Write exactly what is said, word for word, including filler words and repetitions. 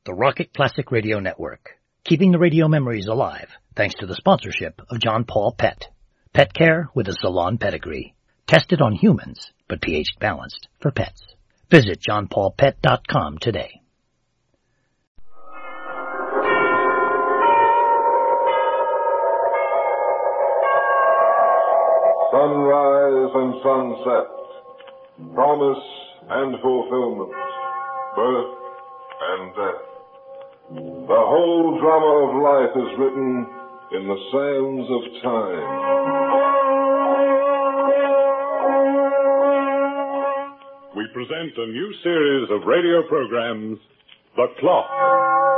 the Rocket Classic Radio Network, keeping the radio memories alive thanks to the sponsorship of John Paul Pet. Pet care with a salon pedigree. Tested on humans, but pH balanced for pets. Visit john paul pet dot com today. Sunrise and sunset, promise and fulfillment, birth and death. The whole drama of life is written in the sands of time. We present a new series of radio programs, The Clock.